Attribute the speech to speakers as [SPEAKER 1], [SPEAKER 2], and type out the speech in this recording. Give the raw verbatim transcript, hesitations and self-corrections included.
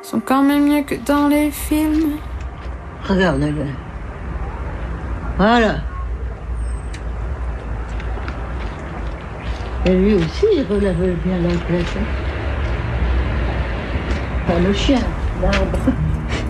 [SPEAKER 1] sont quand même mieux que dans les films.
[SPEAKER 2] Regarde-le. Voilà. Et lui aussi, il relève bien la tête. Enfin, le chien, l'arbre.